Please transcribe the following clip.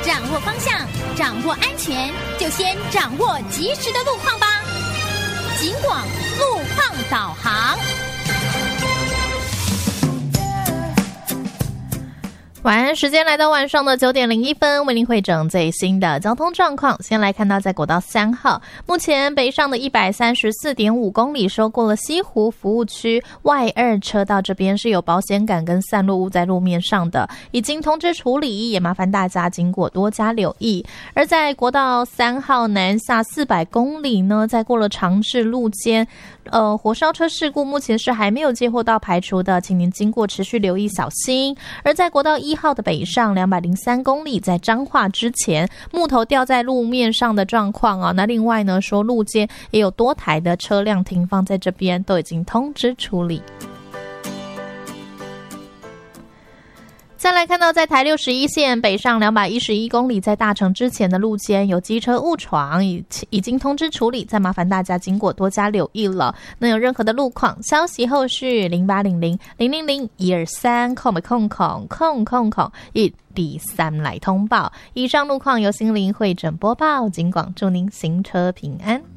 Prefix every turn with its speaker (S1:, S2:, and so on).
S1: 掌握方向，掌握安全，就先掌握及时的路况吧。警广路况导航。
S2: 晚安时间来到晚上的9点01分，为您汇整最新的交通状况。先来看到在国道3号，目前北上的 134.5 公里收过了西湖服务区外2车道，这边是有保险杆跟散落物在路面上的，已经通知处理，也麻烦大家经过多加留意。而在国道3号南下400公里呢，在过了长治路间火烧车事故目前是还没有接获到排除的，请您经过持续留意小心。而在国道1号的北上203公里，在彰化之前木头掉在路面上的状况啊，那另外呢说路肩也有多台的车辆停放在这边，都已经通知处理。再来看到在台61线北上211公里，在大城之前的路肩有机车误闯，已经通知处理，再麻烦大家经过多加留意了。那有任何的路况消息，后续0800-000-123-123来通报。以上路况由心灵会诊播报，警广祝您行车平安。